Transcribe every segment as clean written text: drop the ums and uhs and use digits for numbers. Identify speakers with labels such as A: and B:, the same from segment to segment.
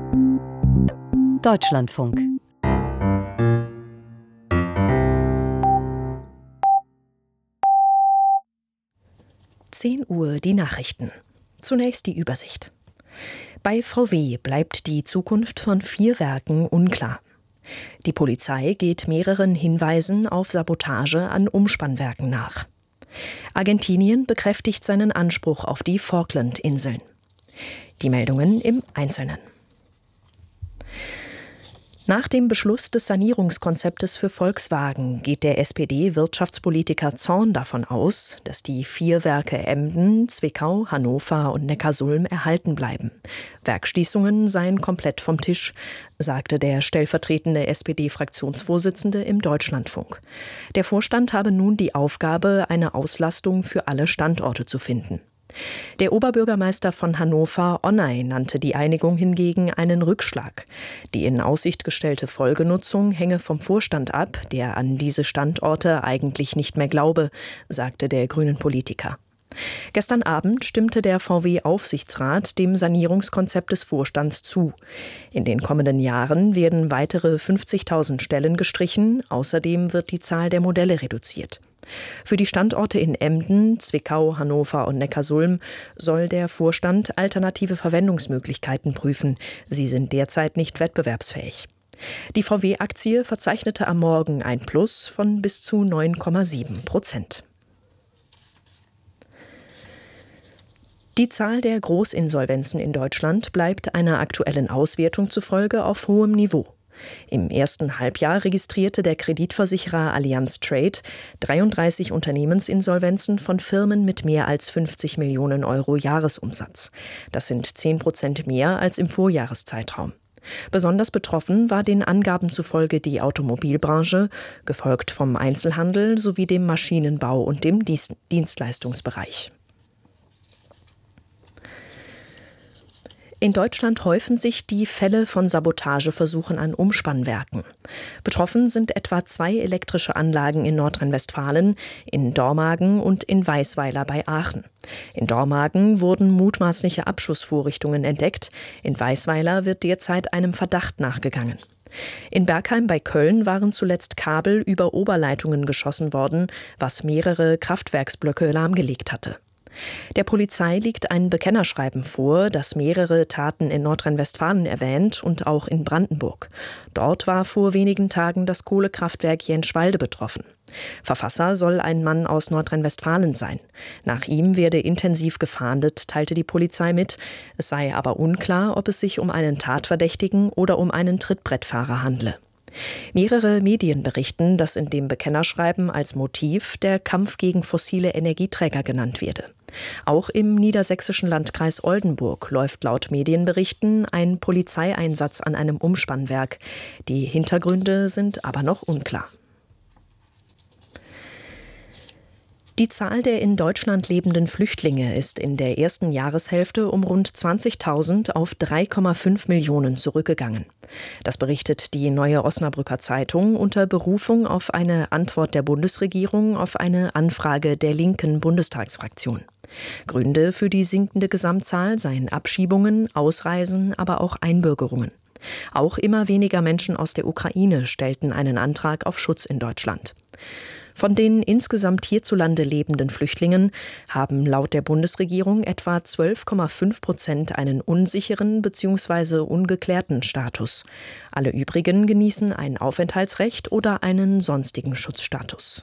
A: Deutschlandfunk.
B: Uhr die Nachrichten. Zunächst die Übersicht. Bei VW bleibt die Zukunft von 4 Werken unklar. Die Polizei geht mehreren Hinweisen auf Sabotage an Umspannwerken nach. Argentinien bekräftigt seinen Anspruch auf die Falklandinseln. Die Meldungen im Einzelnen. Nach dem Beschluss des Sanierungskonzeptes für Volkswagen geht der SPD-Wirtschaftspolitiker Zorn davon aus, dass die 4 Werke Emden, Zwickau, Hannover und Neckarsulm erhalten bleiben. Werkschließungen seien komplett vom Tisch, sagte der stellvertretende SPD-Fraktionsvorsitzende im Deutschlandfunk. Der Vorstand habe nun die Aufgabe, eine Auslastung für alle Standorte zu finden. Der Oberbürgermeister von Hannover, Onay, nannte die Einigung hingegen einen Rückschlag. Die in Aussicht gestellte Folgenutzung hänge vom Vorstand ab, der an diese Standorte eigentlich nicht mehr glaube, sagte der grünen Politiker. Gestern Abend stimmte der VW-Aufsichtsrat dem Sanierungskonzept des Vorstands zu. In den kommenden Jahren werden weitere 50.000 Stellen gestrichen, außerdem wird die Zahl der Modelle reduziert. Für die Standorte in Emden, Zwickau, Hannover und Neckarsulm soll der Vorstand alternative Verwendungsmöglichkeiten prüfen. Sie sind derzeit nicht wettbewerbsfähig. Die VW-Aktie verzeichnete am Morgen ein Plus von bis zu 9,7%. Die Zahl der Großinsolvenzen in Deutschland bleibt einer aktuellen Auswertung zufolge auf hohem Niveau. Im ersten Halbjahr registrierte der Kreditversicherer Allianz Trade 33 Unternehmensinsolvenzen von Firmen mit mehr als 50 Millionen Euro Jahresumsatz. Das sind 10% mehr als im Vorjahreszeitraum. Besonders betroffen war den Angaben zufolge die Automobilbranche, gefolgt vom Einzelhandel sowie dem Maschinenbau und dem Dienstleistungsbereich. In Deutschland häufen sich die Fälle von Sabotageversuchen an Umspannwerken. Betroffen sind etwa 2 elektrische Anlagen in Nordrhein-Westfalen, in Dormagen und in Weisweiler bei Aachen. In Dormagen wurden mutmaßliche Abschussvorrichtungen entdeckt, in Weisweiler wird derzeit einem Verdacht nachgegangen. In Bergheim bei Köln waren zuletzt Kabel über Oberleitungen geschossen worden, was mehrere Kraftwerksblöcke lahmgelegt hatte. Der Polizei liegt ein Bekennerschreiben vor, das mehrere Taten in Nordrhein-Westfalen erwähnt und auch in Brandenburg. Dort war vor wenigen Tagen das Kohlekraftwerk Jenschwalde betroffen. Verfasser soll ein Mann aus Nordrhein-Westfalen sein. Nach ihm werde intensiv gefahndet, teilte die Polizei mit. Es sei aber unklar, ob es sich um einen Tatverdächtigen oder um einen Trittbrettfahrer handle. Mehrere Medien berichten, dass in dem Bekennerschreiben als Motiv der Kampf gegen fossile Energieträger genannt werde. Auch im niedersächsischen Landkreis Oldenburg läuft laut Medienberichten ein Polizeieinsatz an einem Umspannwerk. Die Hintergründe sind aber noch unklar. Die Zahl der in Deutschland lebenden Flüchtlinge ist in der ersten Jahreshälfte um rund 20.000 auf 3,5 Millionen zurückgegangen. Das berichtet die Neue Osnabrücker Zeitung unter Berufung auf eine Antwort der Bundesregierung auf eine Anfrage der linken Bundestagsfraktion. Gründe für die sinkende Gesamtzahl seien Abschiebungen, Ausreisen, aber auch Einbürgerungen. Auch immer weniger Menschen aus der Ukraine stellten einen Antrag auf Schutz in Deutschland. Von den insgesamt hierzulande lebenden Flüchtlingen haben laut der Bundesregierung etwa 12,5% einen unsicheren bzw. ungeklärten Status. Alle übrigen genießen ein Aufenthaltsrecht oder einen sonstigen Schutzstatus.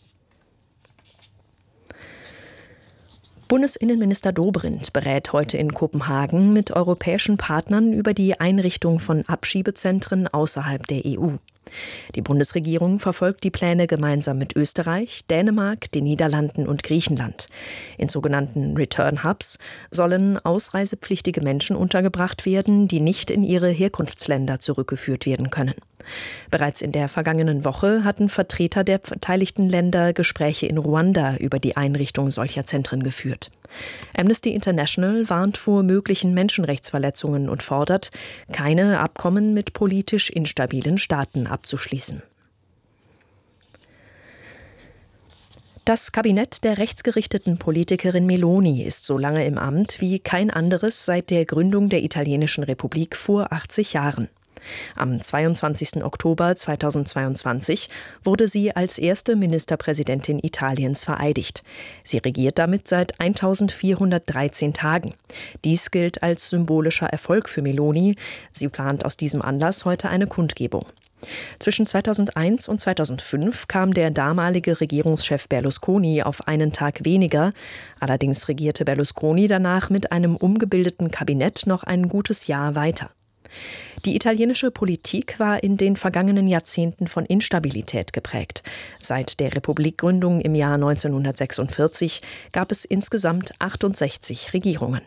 B: Bundesinnenminister Dobrindt berät heute in Kopenhagen mit europäischen Partnern über die Einrichtung von Abschiebezentren außerhalb der EU. Die Bundesregierung verfolgt die Pläne gemeinsam mit Österreich, Dänemark, den Niederlanden und Griechenland. In sogenannten Return Hubs sollen ausreisepflichtige Menschen untergebracht werden, die nicht in ihre Herkunftsländer zurückgeführt werden können. Bereits in der vergangenen Woche hatten Vertreter der beteiligten Länder Gespräche in Ruanda über die Einrichtung solcher Zentren geführt. Amnesty International warnt vor möglichen Menschenrechtsverletzungen und fordert, keine Abkommen mit politisch instabilen Staaten abzuschließen. Das Kabinett der rechtsgerichteten Politikerin Meloni ist so lange im Amt wie kein anderes seit der Gründung der italienischen Republik vor 80 Jahren. Am 22. Oktober 2022 wurde sie als erste Ministerpräsidentin Italiens vereidigt. Sie regiert damit seit 1413 Tagen. Dies gilt als symbolischer Erfolg für Meloni. Sie plant aus diesem Anlass heute eine Kundgebung. Zwischen 2001 und 2005 kam der damalige Regierungschef Berlusconi auf einen Tag weniger. Allerdings regierte Berlusconi danach mit einem umgebildeten Kabinett noch ein gutes Jahr weiter. Die italienische Politik war in den vergangenen Jahrzehnten von Instabilität geprägt. Seit der Republikgründung im Jahr 1946 gab es insgesamt 68 Regierungen.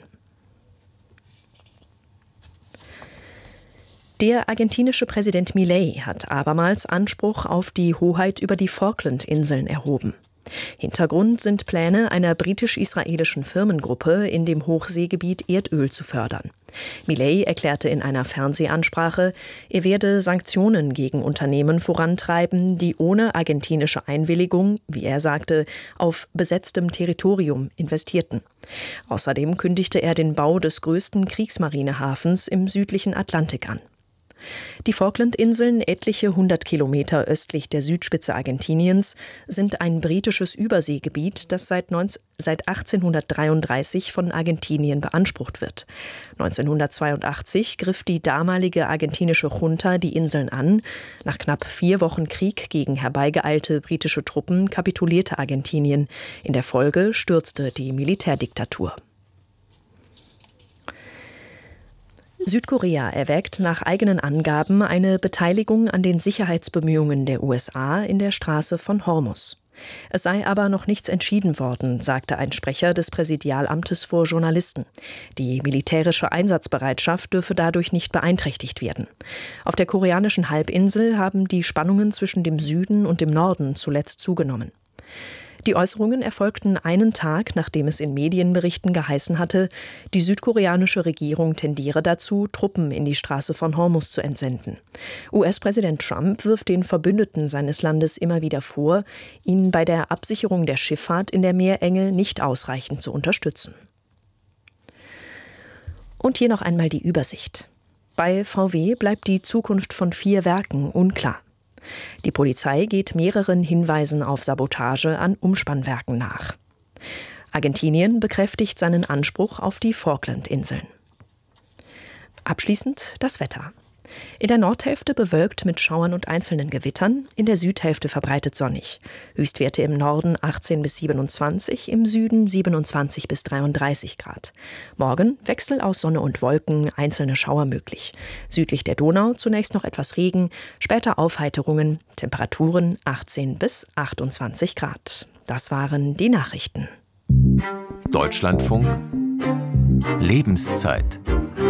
B: Der argentinische Präsident Milei hat abermals Anspruch auf die Hoheit über die Falklandinseln erhoben. Hintergrund sind Pläne einer britisch-israelischen Firmengruppe, in dem Hochseegebiet Erdöl zu fördern. Milei erklärte in einer Fernsehansprache, er werde Sanktionen gegen Unternehmen vorantreiben, die ohne argentinische Einwilligung, wie er sagte, auf besetztem Territorium investierten. Außerdem kündigte er den Bau des größten Kriegsmarinehafens im südlichen Atlantik an. Die Falklandinseln, etliche 100 Kilometer östlich der Südspitze Argentiniens, sind ein britisches Überseegebiet, das seit 1833 von Argentinien beansprucht wird. 1982 griff die damalige argentinische Junta die Inseln an. Nach knapp 4 Wochen Krieg gegen herbeigeeilte britische Truppen kapitulierte Argentinien. In der Folge stürzte die Militärdiktatur. Südkorea erwägt nach eigenen Angaben eine Beteiligung an den Sicherheitsbemühungen der USA in der Straße von Hormuz. Es sei aber noch nichts entschieden worden, sagte ein Sprecher des Präsidialamtes vor Journalisten. Die militärische Einsatzbereitschaft dürfe dadurch nicht beeinträchtigt werden. Auf der koreanischen Halbinsel haben die Spannungen zwischen dem Süden und dem Norden zuletzt zugenommen. Die Äußerungen erfolgten einen Tag, nachdem es in Medienberichten geheißen hatte, die südkoreanische Regierung tendiere dazu, Truppen in die Straße von Hormuz zu entsenden. US-Präsident Trump wirft den Verbündeten seines Landes immer wieder vor, ihn bei der Absicherung der Schifffahrt in der Meerenge nicht ausreichend zu unterstützen. Und hier noch einmal die Übersicht. Bei VW bleibt die Zukunft von 4 Werken unklar. Die Polizei geht mehreren Hinweisen auf Sabotage an Umspannwerken nach. Argentinien bekräftigt seinen Anspruch auf die Falklandinseln. Abschließend das Wetter. In der Nordhälfte bewölkt mit Schauern und einzelnen Gewittern, in der Südhälfte verbreitet sonnig. Höchstwerte im Norden 18 bis 27, im Süden 27 bis 33 Grad. Morgen Wechsel aus Sonne und Wolken, einzelne Schauer möglich. Südlich der Donau zunächst noch etwas Regen, später Aufheiterungen, Temperaturen 18 bis 28 Grad. Das waren die Nachrichten.
A: Deutschlandfunk Lebenszeit.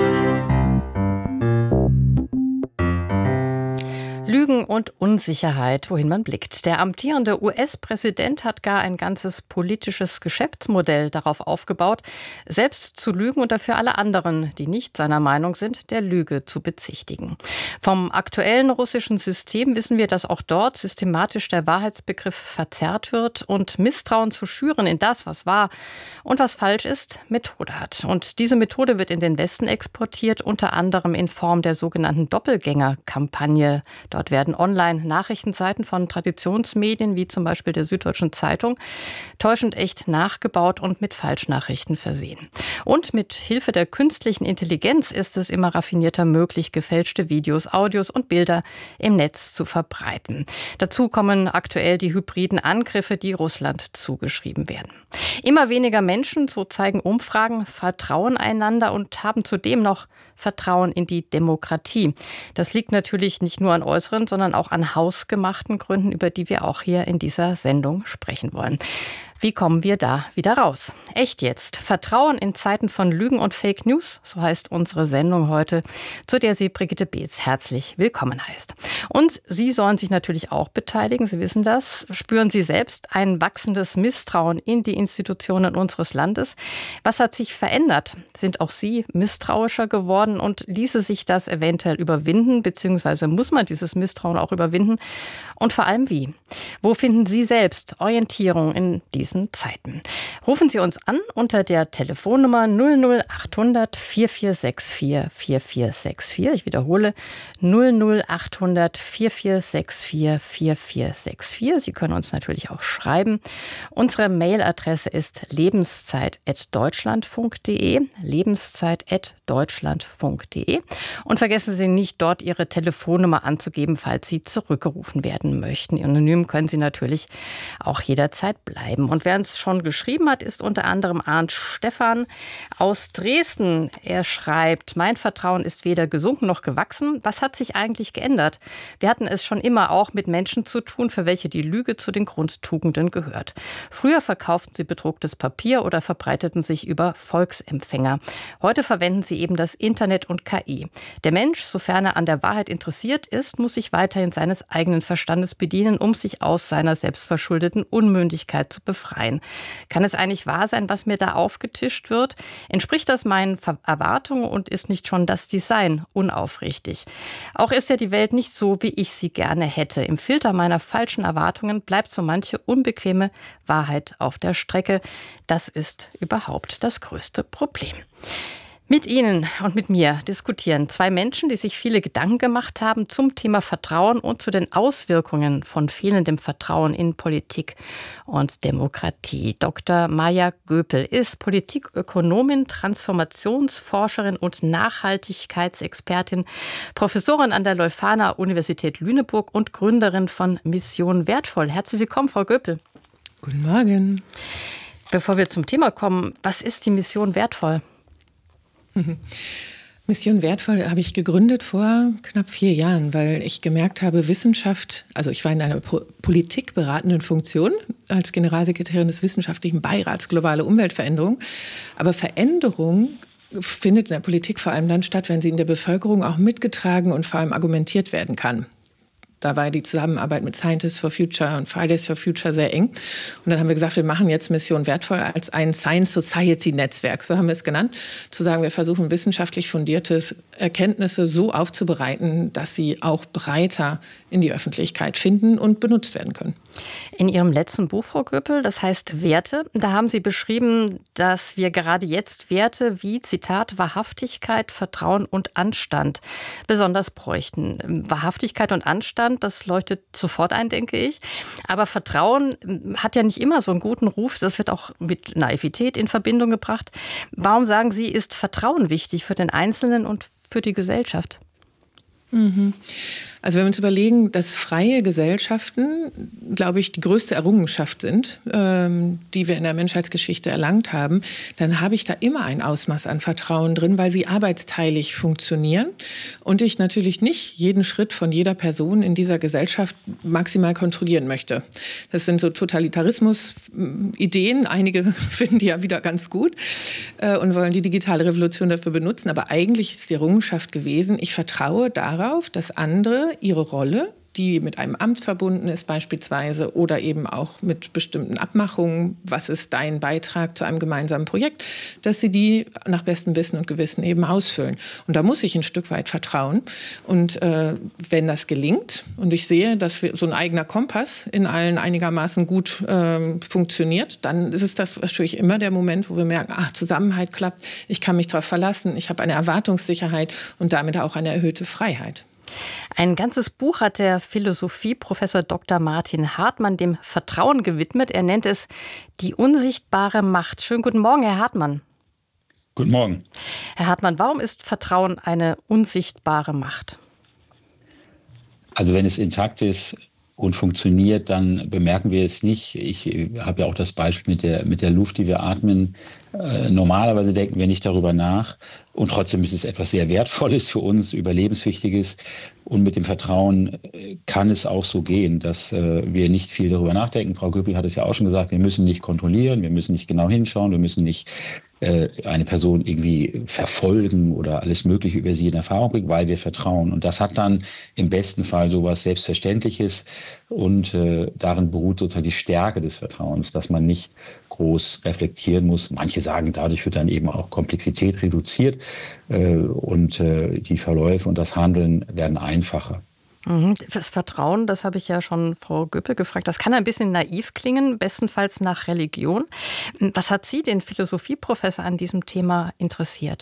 C: Lügen und Unsicherheit, wohin man blickt. Der amtierende US-Präsident hat gar ein ganzes politisches Geschäftsmodell darauf aufgebaut, selbst zu lügen und dafür alle anderen, die nicht seiner Meinung sind, der Lüge zu bezichtigen. Vom aktuellen russischen System wissen wir, dass auch dort systematisch der Wahrheitsbegriff verzerrt wird und Misstrauen zu schüren in das, was wahr und was falsch ist, Methode hat. Und diese Methode wird in den Westen exportiert, unter anderem in Form der sogenannten Doppelgänger-Kampagne. Dort werden Online-Nachrichtenseiten von Traditionsmedien wie zum Beispiel der Süddeutschen Zeitung täuschend echt nachgebaut und mit Falschnachrichten versehen. Und mit Hilfe der künstlichen Intelligenz ist es immer raffinierter möglich, gefälschte Videos, Audios und Bilder im Netz zu verbreiten. Dazu kommen aktuell die hybriden Angriffe, die Russland zugeschrieben werden. Immer weniger Menschen, so zeigen Umfragen, vertrauen einander und haben zudem noch Vertrauen in die Demokratie. Das liegt natürlich nicht nur an äußeren, sondern auch an hausgemachten Gründen, über die wir auch hier in dieser Sendung sprechen wollen. Wie kommen wir da wieder raus? Echt jetzt. Vertrauen in Zeiten von Lügen und Fake News, so heißt unsere Sendung heute, zu der sie Brigitte Beetz herzlich willkommen heißt. Und Sie sollen sich natürlich auch beteiligen, Sie wissen das. Spüren Sie selbst ein wachsendes Misstrauen in die Institutionen unseres Landes? Was hat sich verändert? Sind auch Sie misstrauischer geworden und ließe sich das eventuell überwinden, beziehungsweise muss man dieses Misstrauen auch überwinden? Und vor allem wie? Wo finden Sie selbst Orientierung in diesen Zeiten? Rufen Sie uns an unter der Telefonnummer 00800 4464 4464. Ich wiederhole 00800 4464 4464. Sie können uns natürlich auch schreiben. Unsere Mailadresse ist lebenszeit@deutschlandfunk.de. lebenszeit@deutschlandfunk.de. Und vergessen Sie nicht, dort Ihre Telefonnummer anzugeben, falls Sie zurückgerufen werden möchten. Anonym können Sie natürlich auch jederzeit bleiben. Und wer uns schon geschrieben hat, ist unter anderem Arndt Stephan aus Dresden. Er schreibt: Mein Vertrauen ist weder gesunken noch gewachsen. Was hat sich eigentlich geändert? Wir hatten es schon immer auch mit Menschen zu tun, für welche die Lüge zu den Grundtugenden gehört. Früher verkauften sie bedrucktes Papier oder verbreiteten sich über Volksempfänger. Heute verwenden sie eben das Internet und KI. Der Mensch, sofern er an der Wahrheit interessiert ist, muss sich weiterhin seines eigenen Verstandes bedienen, um sich aus seiner selbstverschuldeten Unmündigkeit zu befreien. Kann es eigentlich wahr sein, was mir da aufgetischt wird? Entspricht das meinen Erwartungen und ist nicht schon das Design unaufrichtig? Auch ist ja die Welt nicht so, wie ich sie gerne hätte. Im Filter meiner falschen Erwartungen bleibt so manche unbequeme Wahrheit auf der Strecke. Das ist überhaupt das größte Problem. Mit Ihnen und mit mir diskutieren zwei Menschen, die sich viele Gedanken gemacht haben zum Thema Vertrauen und zu den Auswirkungen von fehlendem Vertrauen in Politik und Demokratie. Dr. Maja Göpel ist Politikökonomin, Transformationsforscherin und Nachhaltigkeitsexpertin, Professorin an der Leuphana-Universität Lüneburg und Gründerin von Mission Wertvoll. Herzlich willkommen, Frau Göpel.
D: Guten Morgen.
C: Bevor wir zum Thema kommen, was ist die Mission Wertvoll?
D: Mission Wertvoll habe ich gegründet vor knapp 4 Jahren, weil ich gemerkt habe, Wissenschaft, also ich war in einer politikberatenden Funktion als Generalsekretärin des Wissenschaftlichen Beirats Globale Umweltveränderung, aber Veränderung findet in der Politik vor allem dann statt, wenn sie in der Bevölkerung auch mitgetragen und vor allem argumentiert werden kann. Da war die Zusammenarbeit mit Scientists for Future und Fridays for Future sehr eng. Und dann haben wir gesagt, wir machen jetzt Mission Wertvoll als ein Science-Society-Netzwerk, so haben wir es genannt, zu sagen, wir versuchen wissenschaftlich fundiertes Erkenntnisse so aufzubereiten, dass sie auch breiter in die Öffentlichkeit finden und benutzt werden können.
C: In Ihrem letzten Buch, Frau Göpel, das heißt Werte, da haben Sie beschrieben, dass wir gerade jetzt Werte wie, Zitat, Wahrhaftigkeit, Vertrauen und Anstand besonders bräuchten. Wahrhaftigkeit und Anstand, das leuchtet sofort ein, denke ich. Aber Vertrauen hat ja nicht immer so einen guten Ruf. Das wird auch mit Naivität in Verbindung gebracht. Warum sagen Sie, ist Vertrauen wichtig für den Einzelnen und für die Gesellschaft?
D: Also wenn wir uns überlegen, dass freie Gesellschaften, glaube ich, die größte Errungenschaft sind, die wir in der Menschheitsgeschichte erlangt haben, dann habe ich da immer ein Ausmaß an Vertrauen drin, weil sie arbeitsteilig funktionieren und ich natürlich nicht jeden Schritt von jeder Person in dieser Gesellschaft maximal kontrollieren möchte. Das sind so Totalitarismus-Ideen, einige finden die ja wieder ganz gut und wollen die digitale Revolution dafür benutzen, aber eigentlich ist die Errungenschaft gewesen, ich vertraue darauf, dass andere ihre Rolle, die mit einem Amt verbunden ist beispielsweise oder eben auch mit bestimmten Abmachungen, was ist dein Beitrag zu einem gemeinsamen Projekt, dass sie die nach bestem Wissen und Gewissen eben ausfüllen. Und da muss ich ein Stück weit vertrauen. Und wenn das gelingt und ich sehe, dass so ein eigener Kompass in allen einigermaßen gut funktioniert, dann ist es das natürlich immer der Moment, wo wir merken, Zusammenhalt klappt, ich kann mich darauf verlassen, ich habe eine Erwartungssicherheit und damit auch eine erhöhte Freiheit.
C: Ein ganzes Buch hat der Philosophieprofessor Dr. Martin Hartmann dem Vertrauen gewidmet. Er nennt es die unsichtbare Macht. Schönen guten Morgen, Herr Hartmann.
E: Guten Morgen.
C: Herr Hartmann, warum ist Vertrauen eine unsichtbare Macht?
E: Also wenn es intakt ist und funktioniert, dann bemerken wir es nicht. Ich habe ja auch das Beispiel mit der Luft, die wir atmen. Normalerweise denken wir nicht darüber nach. Und trotzdem ist es etwas sehr Wertvolles für uns, Überlebenswichtiges. Und mit dem Vertrauen kann es auch so gehen, dass wir nicht viel darüber nachdenken. Frau Göpel hat es ja auch schon gesagt, wir müssen nicht kontrollieren, wir müssen nicht genau hinschauen, wir müssen nicht eine Person irgendwie verfolgen oder alles Mögliche über sie in Erfahrung bringen, weil wir vertrauen. Und das hat dann im besten Fall so was Selbstverständliches und darin beruht sozusagen die Stärke des Vertrauens, dass man nicht groß reflektieren muss. Manche sagen, dadurch wird dann eben auch Komplexität reduziert und die Verläufe und das Handeln werden einfacher.
C: Das Vertrauen, das habe ich ja schon Frau Göpel gefragt, das kann ein bisschen naiv klingen, bestenfalls nach Religion. Was hat Sie, den Philosophieprofessor, an diesem Thema interessiert?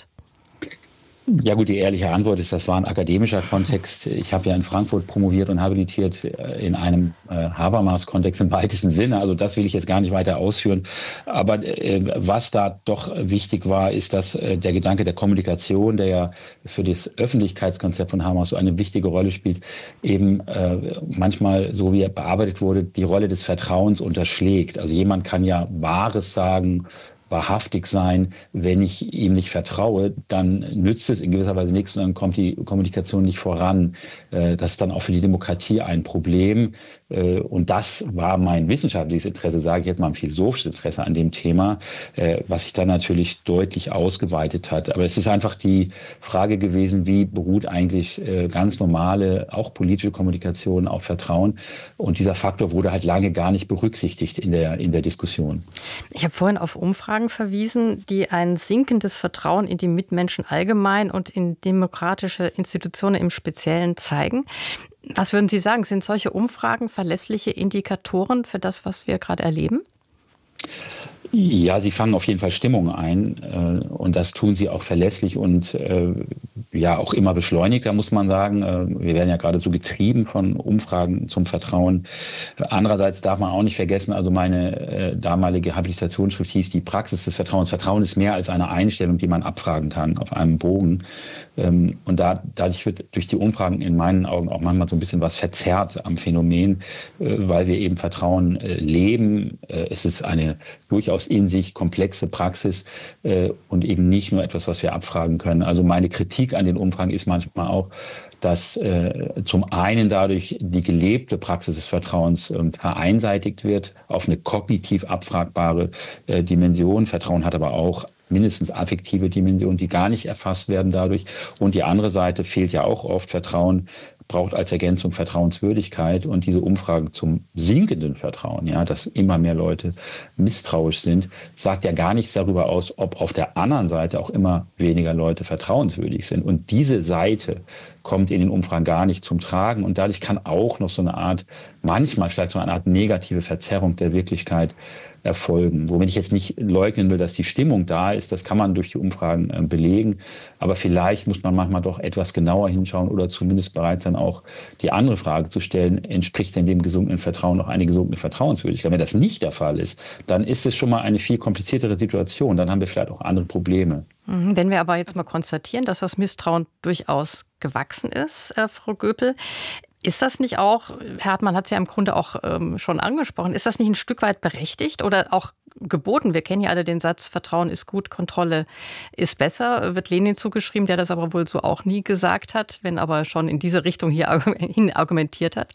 E: Ja gut, die ehrliche Antwort ist, das war ein akademischer Kontext. Ich habe ja in Frankfurt promoviert und habilitiert in einem Habermas-Kontext im weitesten Sinne. Also das will ich jetzt gar nicht weiter ausführen. Aber was da doch wichtig war, ist, dass der Gedanke der Kommunikation, der ja für das Öffentlichkeitskonzept von Habermas so eine wichtige Rolle spielt, eben manchmal, so wie er bearbeitet wurde, die Rolle des Vertrauens unterschlägt. Also jemand kann ja Wahres sagen, wahrhaftig sein. Wenn ich ihm nicht vertraue, dann nützt es in gewisser Weise nichts und dann kommt die Kommunikation nicht voran. Das ist dann auch für die Demokratie ein Problem. Und das war mein wissenschaftliches Interesse, sage ich jetzt mal, ein philosophisches Interesse an dem Thema, was sich dann natürlich deutlich ausgeweitet hat. Aber es ist einfach die Frage gewesen, wie beruht eigentlich ganz normale, auch politische Kommunikation auf Vertrauen? Und dieser Faktor wurde halt lange gar nicht berücksichtigt in der Diskussion.
C: Ich habe vorhin auf Umfragen verwiesen, die ein sinkendes Vertrauen in die Mitmenschen allgemein und in demokratische Institutionen im Speziellen zeigen. Was würden Sie sagen, sind solche Umfragen verlässliche Indikatoren für das, was wir gerade erleben?
E: Ja, sie fangen auf jeden Fall Stimmung ein und das tun sie auch verlässlich und ja auch immer beschleunigter, muss man sagen. Wir werden ja gerade so getrieben von Umfragen zum Vertrauen. Andererseits darf man auch nicht vergessen, also meine damalige Habilitationsschrift hieß die Praxis des Vertrauens. Vertrauen ist mehr als eine Einstellung, die man abfragen kann auf einem Bogen. Und dadurch wird durch die Umfragen in meinen Augen auch manchmal so ein bisschen was verzerrt am Phänomen, weil wir eben Vertrauen leben. Es ist eine durchaus in sich komplexe Praxis und eben nicht nur etwas, was wir abfragen können. Also meine Kritik an den Umfragen ist manchmal auch, dass zum einen dadurch die gelebte Praxis des Vertrauens vereinseitigt wird auf eine kognitiv abfragbare Dimension. Vertrauen hat aber auch mindestens affektive Dimensionen, die gar nicht erfasst werden dadurch. Und die andere Seite fehlt ja auch oft. Vertrauen braucht als Ergänzung Vertrauenswürdigkeit. Und diese Umfragen zum sinkenden Vertrauen, ja, dass immer mehr Leute misstrauisch sind, sagt ja gar nichts darüber aus, ob auf der anderen Seite auch immer weniger Leute vertrauenswürdig sind. Und diese Seite kommt in den Umfragen gar nicht zum Tragen. Und dadurch kann auch noch so eine Art, manchmal vielleicht so eine Art negative Verzerrung der Wirklichkeit erfolgen. Womit ich jetzt nicht leugnen will, dass die Stimmung da ist, das kann man durch die Umfragen belegen. Aber vielleicht muss man manchmal doch etwas genauer hinschauen oder zumindest bereit sein, auch die andere Frage zu stellen, entspricht denn dem gesunkenen Vertrauen noch eine gesunkene Vertrauenswürdigkeit? Wenn das nicht der Fall ist, dann ist es schon mal eine viel kompliziertere Situation. Dann haben wir vielleicht auch andere Probleme.
C: Wenn wir aber jetzt mal konstatieren, dass das Misstrauen durchaus gewachsen ist, Frau Göpel, ist das nicht auch, Herr Hartmann hat es ja im Grunde auch schon angesprochen, ist das nicht ein Stück weit berechtigt oder auch geboten? Wir kennen ja alle den Satz, Vertrauen ist gut, Kontrolle ist besser, wird Lenin zugeschrieben, der das aber wohl so auch nie gesagt hat, wenn aber schon in diese Richtung hier hin argumentiert hat.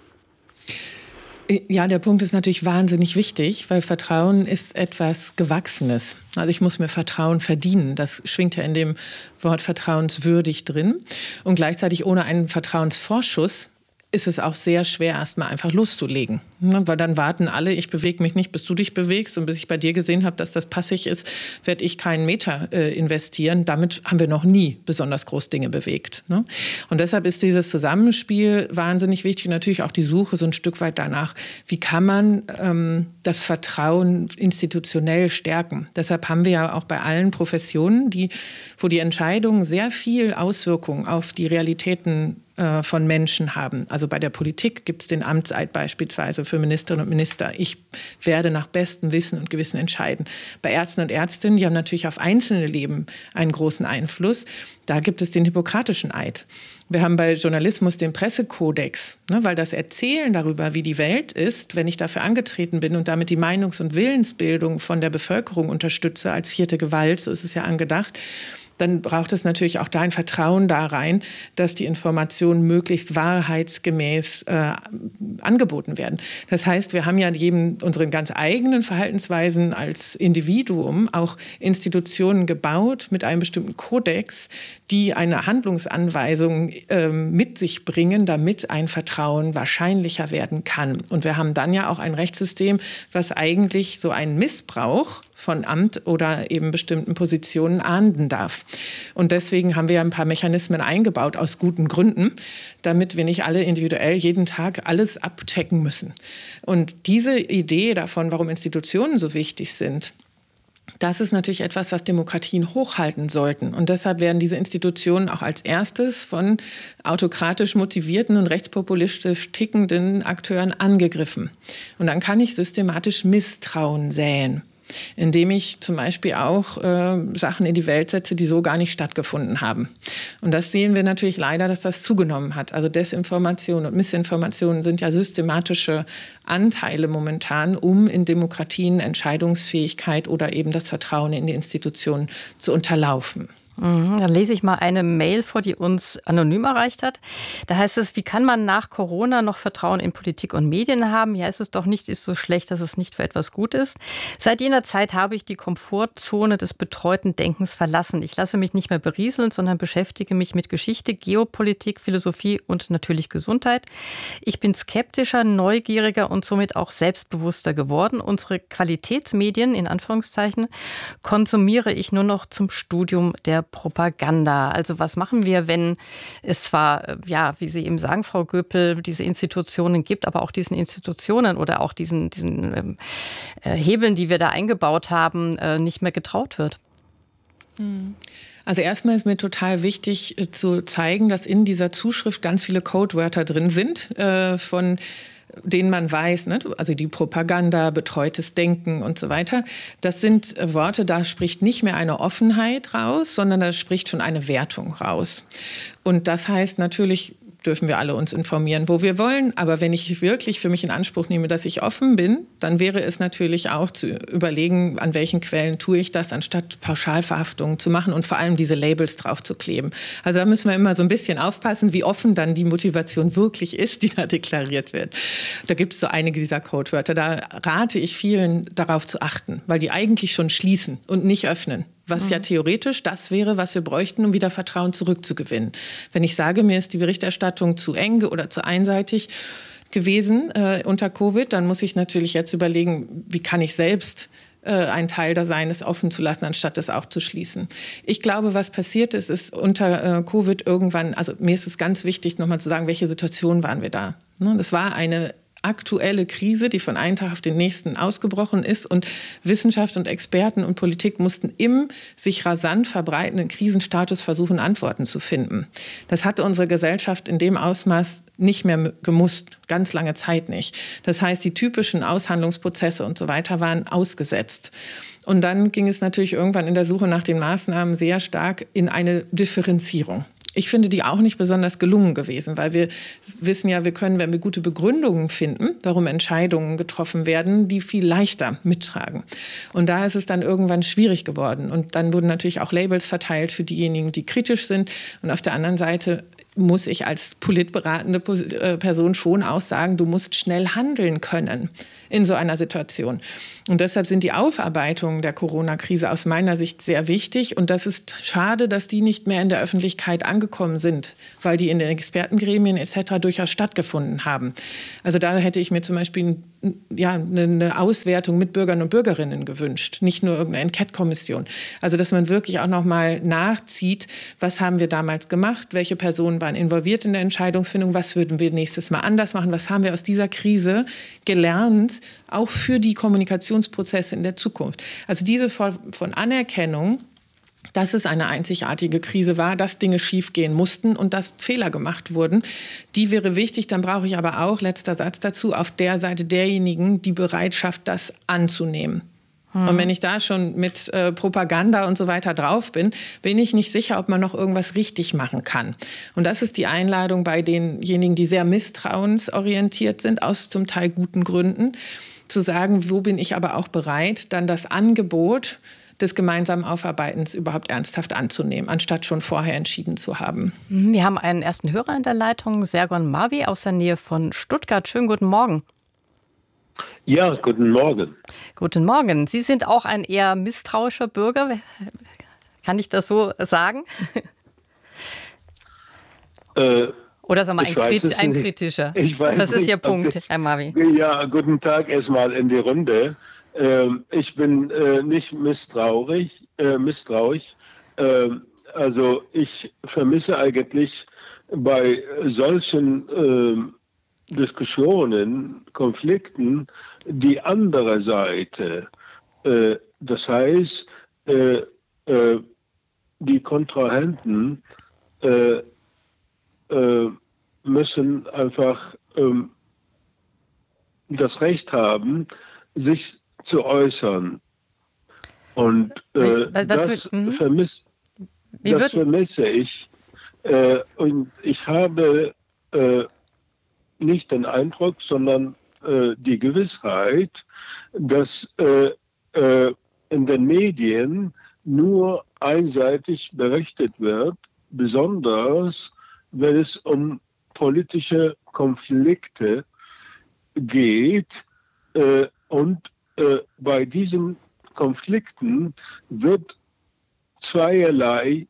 D: Ja, der Punkt ist natürlich wahnsinnig wichtig, weil Vertrauen ist etwas Gewachsenes. Also ich muss mir Vertrauen verdienen. Das schwingt ja in dem Wort vertrauenswürdig drin. Und gleichzeitig ohne einen Vertrauensvorschuss ist es auch sehr schwer, erstmal einfach loszulegen. Weil dann warten alle, ich bewege mich nicht, bis du dich bewegst. Und bis ich bei dir gesehen habe, dass das passig ist, werde ich keinen Meter investieren. Damit haben wir noch nie besonders groß Dinge bewegt. Und deshalb ist dieses Zusammenspiel wahnsinnig wichtig. Und natürlich auch die Suche so ein Stück weit danach, wie kann man das Vertrauen institutionell stärken. Deshalb haben wir ja auch bei allen Professionen, wo die Entscheidungen sehr viel Auswirkungen auf die Realitäten von Menschen haben. Also bei der Politik gibt es den Amtseid beispielsweise für Ministerinnen und Minister. Ich werde nach bestem Wissen und Gewissen entscheiden. Bei Ärzten und Ärztinnen, die haben natürlich auf einzelne Leben einen großen Einfluss. Da gibt es den hippokratischen Eid. Wir haben bei Journalismus den Pressekodex, weil das Erzählen darüber, wie die Welt ist, wenn ich dafür angetreten bin und damit die Meinungs- und Willensbildung von der Bevölkerung unterstütze als vierte Gewalt, so ist es ja angedacht, dann braucht es natürlich auch da ein Vertrauen da rein, dass die Informationen möglichst wahrheitsgemäß angeboten werden. Das heißt, wir haben ja unseren ganz eigenen Verhaltensweisen als Individuum auch Institutionen gebaut mit einem bestimmten Kodex, die eine Handlungsanweisung mit sich bringen, damit ein Vertrauen wahrscheinlicher werden kann. Und wir haben dann ja auch ein Rechtssystem, was eigentlich so einen Missbrauch von Amt oder eben bestimmten Positionen ahnden darf. Und deswegen haben wir ein paar Mechanismen eingebaut, aus guten Gründen, damit wir nicht alle individuell jeden Tag alles abchecken müssen. Und diese Idee davon, warum Institutionen so wichtig sind, das ist natürlich etwas, was Demokratien hochhalten sollten. Und deshalb werden diese Institutionen auch als erstes von autokratisch motivierten und rechtspopulistisch tickenden Akteuren angegriffen. Und dann kann ich systematisch Misstrauen säen, indem ich zum Beispiel auch Sachen in die Welt setze, die so gar nicht stattgefunden haben. Und das sehen wir natürlich leider, dass das zugenommen hat. Also Desinformation und Missinformation sind ja systematische Anteile momentan, um in Demokratien Entscheidungsfähigkeit oder eben das Vertrauen in die Institutionen zu unterlaufen.
C: Dann lese ich mal eine Mail vor, die uns anonym erreicht hat. Da heißt es, wie kann man nach Corona noch Vertrauen in Politik und Medien haben? Ja, ist es doch nicht, ist so schlecht, dass es nicht für etwas gut ist. Seit jener Zeit habe ich die Komfortzone des betreuten Denkens verlassen. Ich lasse mich nicht mehr berieseln, sondern beschäftige mich mit Geschichte, Geopolitik, Philosophie und natürlich Gesundheit. Ich bin skeptischer, neugieriger und somit auch selbstbewusster geworden. Unsere Qualitätsmedien, in Anführungszeichen, konsumiere ich nur noch zum Studium der Propaganda. Also was machen wir, wenn es zwar, ja, wie Sie eben sagen, Frau Göpel, diese Institutionen gibt, aber auch diesen Institutionen oder auch diesen Hebeln, die wir da eingebaut haben, nicht mehr getraut wird?
D: Also erstmal ist mir total wichtig zu zeigen, dass in dieser Zuschrift ganz viele Codewörter drin sind, von denen man weiß, ne? Also die Propaganda, betreutes Denken und so weiter. Das sind Worte, da spricht nicht mehr eine Offenheit raus, sondern da spricht schon eine Wertung raus. Und das heißt natürlich, dürfen wir alle uns informieren, wo wir wollen. Aber wenn ich wirklich für mich in Anspruch nehme, dass ich offen bin, dann wäre es natürlich auch zu überlegen, an welchen Quellen tue ich das, anstatt Pauschalverhaftungen zu machen und vor allem diese Labels drauf zu kleben. Also da müssen wir immer so ein bisschen aufpassen, wie offen dann die Motivation wirklich ist, die da deklariert wird. Da gibt es so einige dieser Codewörter. Da rate ich vielen, darauf zu achten, weil die eigentlich schon schließen und nicht öffnen. Was ja theoretisch das wäre, was wir bräuchten, um wieder Vertrauen zurückzugewinnen. Wenn ich sage, mir ist die Berichterstattung zu eng oder zu einseitig gewesen unter Covid, dann muss ich natürlich jetzt überlegen, wie kann ich selbst ein Teil da sein, es offen zu lassen, anstatt es auch zu schließen. Ich glaube, was passiert ist unter Covid irgendwann, also mir ist es ganz wichtig, nochmal zu sagen, welche Situation waren wir da. Das war eine aktuelle Krise, die von einem Tag auf den nächsten ausgebrochen ist. Und Wissenschaft und Experten und Politik mussten im sich rasant verbreitenden Krisenstatus versuchen, Antworten zu finden. Das hat unsere Gesellschaft in dem Ausmaß nicht mehr gemusst, ganz lange Zeit nicht. Das heißt, die typischen Aushandlungsprozesse und so weiter waren ausgesetzt. Und dann ging es natürlich irgendwann in der Suche nach den Maßnahmen sehr stark in eine Differenzierung. Ich finde die auch nicht besonders gelungen gewesen, weil wir wissen ja, wir können, wenn wir gute Begründungen finden, warum Entscheidungen getroffen werden, die viel leichter mittragen. Und da ist es dann irgendwann schwierig geworden. Und dann wurden natürlich auch Labels verteilt für diejenigen, die kritisch sind. Und auf der anderen Seite muss ich als politberatende Person schon aussagen, du musst schnell handeln können in so einer Situation. Und deshalb sind die Aufarbeitungen der Corona-Krise aus meiner Sicht sehr wichtig. Und das ist schade, dass die nicht mehr in der Öffentlichkeit angekommen sind, weil die in den Expertengremien etc. durchaus stattgefunden haben. Also da hätte ich mir zum Beispiel eine Auswertung mit Bürgern und Bürgerinnen gewünscht, nicht nur irgendeine Enquete-Kommission. Also dass man wirklich auch noch mal nachzieht, was haben wir damals gemacht, welche Personen waren involviert in der Entscheidungsfindung, was würden wir nächstes Mal anders machen, was haben wir aus dieser Krise gelernt, auch für die Kommunikationsprozesse in der Zukunft. Also diese Form von Anerkennung, dass es eine einzigartige Krise war, dass Dinge schiefgehen mussten und dass Fehler gemacht wurden, die wäre wichtig. Dann brauche ich aber auch, letzter Satz dazu, auf der Seite derjenigen die Bereitschaft, das anzunehmen. Und wenn ich da schon mit Propaganda und so weiter drauf bin, bin ich nicht sicher, ob man noch irgendwas richtig machen kann. Und das ist die Einladung bei denjenigen, die sehr misstrauensorientiert sind, aus zum Teil guten Gründen, zu sagen, wo bin ich aber auch bereit, dann das Angebot des gemeinsamen Aufarbeitens überhaupt ernsthaft anzunehmen, anstatt schon vorher entschieden zu haben.
C: Wir haben einen ersten Hörer in der Leitung, Sergon Marvi aus der Nähe von Stuttgart. Schönen guten Morgen.
F: Ja, guten Morgen.
C: Guten Morgen. Sie sind auch ein eher misstrauischer Bürger. Kann ich das so sagen? Oder sagen wir ein kritischer?
F: Ich weiß
C: das ist
F: nicht,
C: Ihr Punkt, Herr Marvi.
F: Ja, guten Tag erstmal in die Runde. Ich bin nicht misstrauisch. Also ich vermisse eigentlich bei solchen Diskussionen, Konflikten die andere Seite. Das heißt, die Kontrahenten müssen einfach das Recht haben, sich zu äußern. Und das vermisse ich. Und ich habe nicht den Eindruck, sondern die Gewissheit, dass in den Medien nur einseitig berichtet wird, besonders wenn es um politische Konflikte geht. Und bei diesen Konflikten wird zweierlei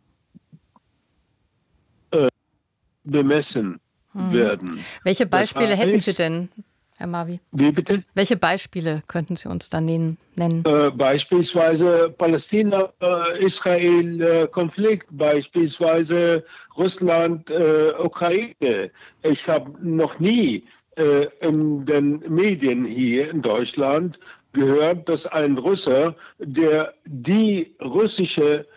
F: bemessen werden.
C: Welche Beispiele hätten Sie denn, Herr Marvi?
F: Wie bitte?
C: Welche Beispiele könnten Sie uns da nennen?
F: Beispielsweise Palästina-Israel-Konflikt, beispielsweise Russland-Ukraine. Ich habe noch nie in den Medien hier in Deutschland gehört, dass ein Russe, der die russische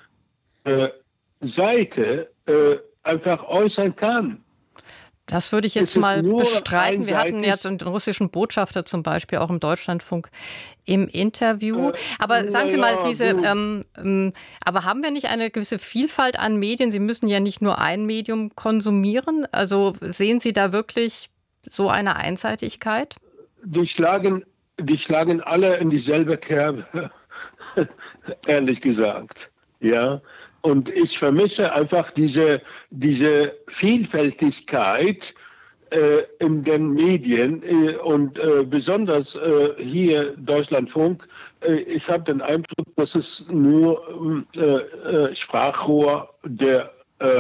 F: Seite einfach äußern kann.
C: Das würde ich jetzt mal bestreiten. Wir hatten jetzt den russischen Botschafter zum Beispiel auch im Deutschlandfunk im Interview. Aber sagen Sie mal, aber haben wir nicht eine gewisse Vielfalt an Medien? Sie müssen ja nicht nur ein Medium konsumieren. Also sehen Sie da wirklich so eine Einseitigkeit?
F: Die schlagen alle in dieselbe Kerbe, ehrlich gesagt. Ja. Und ich vermisse einfach diese Vielfältigkeit in den Medien und besonders hier Deutschlandfunk. Ich habe den Eindruck, dass es nur Sprachrohr der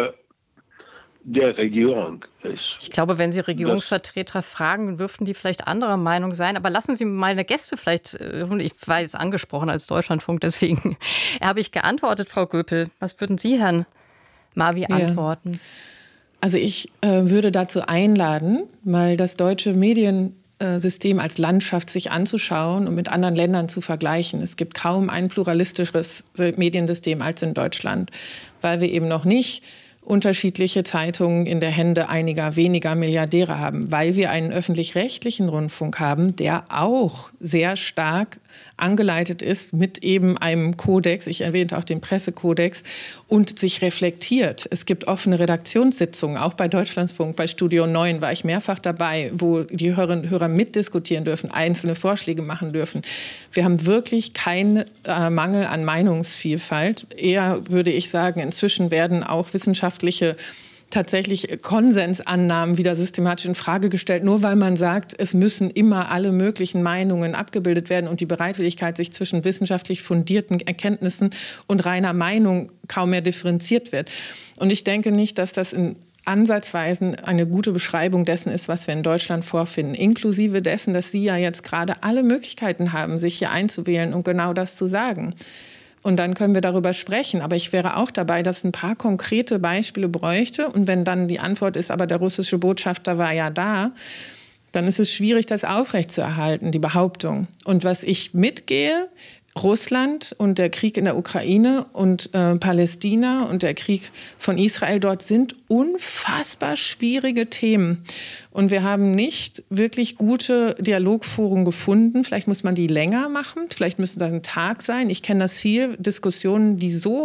F: Regierung ist.
C: Ich glaube, wenn Sie Regierungsvertreter fragen, dürften die vielleicht anderer Meinung sein. Aber lassen Sie meine Gäste vielleicht, ich war jetzt angesprochen als Deutschlandfunk, deswegen habe ich geantwortet, Frau Göpel. Was würden Sie, Herrn Marvi, antworten?
D: Also ich würde dazu einladen, mal das deutsche Mediensystem als Landschaft sich anzuschauen und mit anderen Ländern zu vergleichen. Es gibt kaum ein pluralistischeres Mediensystem als in Deutschland, weil wir eben noch nicht unterschiedliche Zeitungen in der Hände einiger weniger Milliardäre haben, weil wir einen öffentlich-rechtlichen Rundfunk haben, der auch sehr stark angeleitet ist mit eben einem Kodex, ich erwähnte auch den Pressekodex, und sich reflektiert. Es gibt offene Redaktionssitzungen, auch bei Deutschlandfunk, bei Studio 9 war ich mehrfach dabei, wo die Hörerinnen und Hörer mitdiskutieren dürfen, einzelne Vorschläge machen dürfen. Wir haben wirklich keinen Mangel an Meinungsvielfalt. Eher würde ich sagen, inzwischen werden auch wissenschaftliche tatsächlich Konsensannahmen wieder systematisch in Frage gestellt, nur weil man sagt, es müssen immer alle möglichen Meinungen abgebildet werden und die Bereitwilligkeit, sich zwischen wissenschaftlich fundierten Erkenntnissen und reiner Meinung kaum mehr differenziert wird. Und ich denke nicht, dass das in Ansatzweisen eine gute Beschreibung dessen ist, was wir in Deutschland vorfinden, inklusive dessen, dass Sie ja jetzt gerade alle Möglichkeiten haben, sich hier einzuwählen und genau das zu sagen. Und dann können wir darüber sprechen. Aber ich wäre auch dabei, dass ein paar konkrete Beispiele bräuchte. Und wenn dann die Antwort ist, aber der russische Botschafter war ja da, dann ist es schwierig, das aufrechtzuerhalten, die Behauptung. Und was ich mitgehe, Russland und der Krieg in der Ukraine und Palästina und der Krieg von Israel dort sind unfassbar schwierige Themen. Und wir haben nicht wirklich gute Dialogforen gefunden. Vielleicht muss man die länger machen, vielleicht müsste das ein Tag sein. Ich kenne das viel, Diskussionen,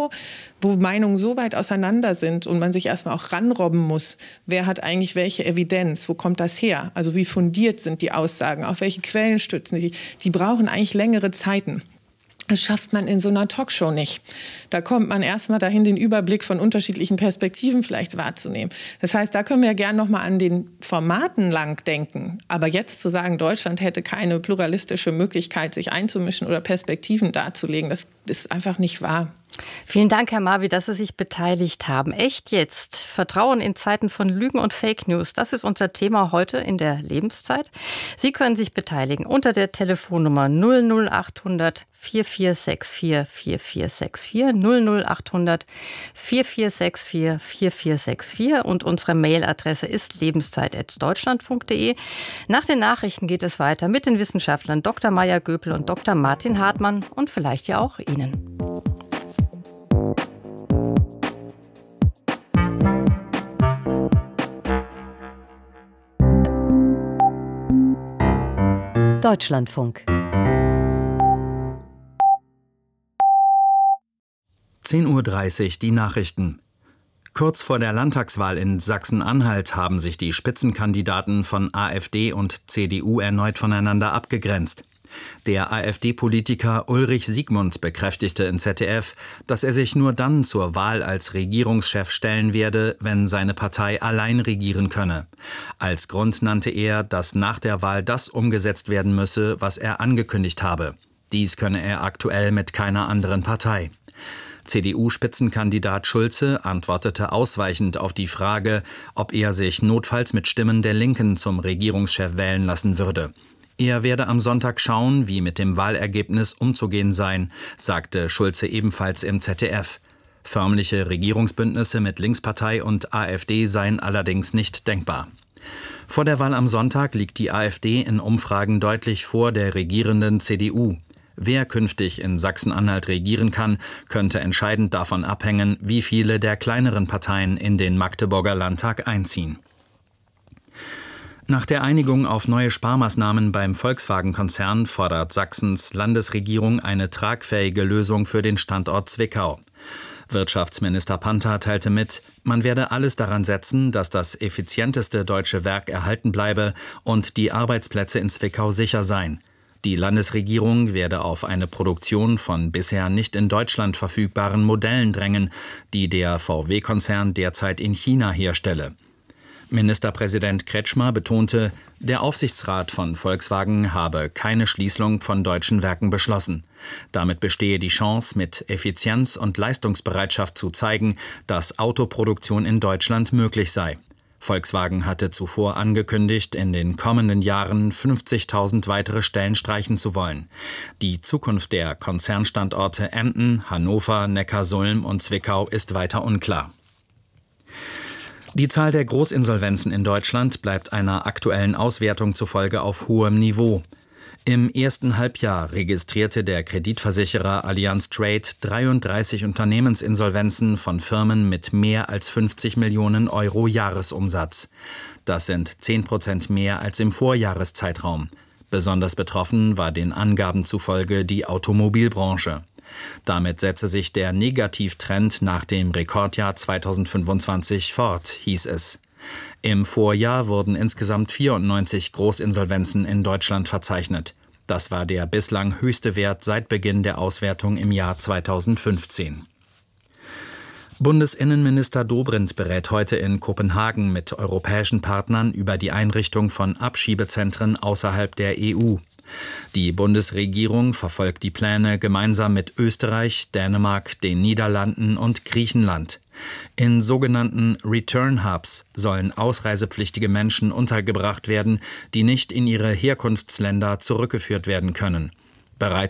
D: wo Meinungen so weit auseinander sind und man sich erstmal auch ranrobben muss. Wer hat eigentlich welche Evidenz? Wo kommt das her? Also wie fundiert sind die Aussagen? Auf welche Quellen stützen die? Die brauchen eigentlich längere Zeiten. Das schafft man in so einer Talkshow nicht. Da kommt man erstmal dahin, den Überblick von unterschiedlichen Perspektiven vielleicht wahrzunehmen. Das heißt, da können wir ja gerne noch mal an den Formaten lang denken. Aber jetzt zu sagen, Deutschland hätte keine pluralistische Möglichkeit, sich einzumischen oder Perspektiven darzulegen, das ist einfach nicht wahr.
C: Vielen Dank, Herr Marvi, dass Sie sich beteiligt haben. Echt jetzt. Vertrauen in Zeiten von Lügen und Fake News. Das ist unser Thema heute in der Lebenszeit. Sie können sich beteiligen unter der Telefonnummer 00800 4464 4464 00800 4464 4464 und unsere Mailadresse ist lebenszeit@deutschlandfunk.de. Nach den Nachrichten geht es weiter mit den Wissenschaftlern Dr. Maya Göpel und Dr. Martin Hartmann und vielleicht ja auch Ihnen.
G: Deutschlandfunk.
H: 10:30 Uhr die Nachrichten. Kurz vor der Landtagswahl in Sachsen-Anhalt haben sich die Spitzenkandidaten von AfD und CDU erneut voneinander abgegrenzt. Der AfD-Politiker Ulrich Siegmund bekräftigte im ZDF, dass er sich nur dann zur Wahl als Regierungschef stellen werde, wenn seine Partei allein regieren könne. Als Grund nannte er, dass nach der Wahl das umgesetzt werden müsse, was er angekündigt habe. Dies könne er aktuell mit keiner anderen Partei. CDU-Spitzenkandidat Schulze antwortete ausweichend auf die Frage, ob er sich notfalls mit Stimmen der Linken zum Regierungschef wählen lassen würde. Er werde am Sonntag schauen, wie mit dem Wahlergebnis umzugehen sei, sagte Schulze ebenfalls im ZDF. Förmliche Regierungsbündnisse mit Linkspartei und AfD seien allerdings nicht denkbar. Vor der Wahl am Sonntag liegt die AfD in Umfragen deutlich vor der regierenden CDU. Wer künftig in Sachsen-Anhalt regieren kann, könnte entscheidend davon abhängen, wie viele der kleineren Parteien in den Magdeburger Landtag einziehen. Nach der Einigung auf neue Sparmaßnahmen beim Volkswagen-Konzern fordert Sachsens Landesregierung eine tragfähige Lösung für den Standort Zwickau. Wirtschaftsminister Panther teilte mit, man werde alles daran setzen, dass das effizienteste deutsche Werk erhalten bleibe und die Arbeitsplätze in Zwickau sicher seien. Die Landesregierung werde auf eine Produktion von bisher nicht in Deutschland verfügbaren Modellen drängen, die der VW-Konzern derzeit in China herstelle. Ministerpräsident Kretschmer betonte, der Aufsichtsrat von Volkswagen habe keine Schließung von deutschen Werken beschlossen. Damit bestehe die Chance, mit Effizienz und Leistungsbereitschaft zu zeigen, dass Autoproduktion in Deutschland möglich sei. Volkswagen hatte zuvor angekündigt, in den kommenden Jahren 50.000 weitere Stellen streichen zu wollen. Die Zukunft der Konzernstandorte Emden, Hannover, Neckarsulm und Zwickau ist weiter unklar. Die Zahl der Großinsolvenzen in Deutschland bleibt einer aktuellen Auswertung zufolge auf hohem Niveau. Im ersten Halbjahr registrierte der Kreditversicherer Allianz Trade 33 Unternehmensinsolvenzen von Firmen mit mehr als 50 Millionen Euro Jahresumsatz. Das sind 10% mehr als im Vorjahreszeitraum. Besonders betroffen war den Angaben zufolge die Automobilbranche. Damit setze sich der Negativtrend nach dem Rekordjahr 2025 fort, hieß es. Im Vorjahr wurden insgesamt 94 Großinsolvenzen in Deutschland verzeichnet. Das war der bislang höchste Wert seit Beginn der Auswertung im Jahr 2015. Bundesinnenminister Dobrindt berät heute in Kopenhagen mit europäischen Partnern über die Einrichtung von Abschiebezentren außerhalb der EU. Die Bundesregierung verfolgt die Pläne gemeinsam mit Österreich, Dänemark, den Niederlanden und Griechenland. In sogenannten Return Hubs sollen ausreisepflichtige Menschen untergebracht werden, die nicht in ihre Herkunftsländer zurückgeführt werden können. Bereits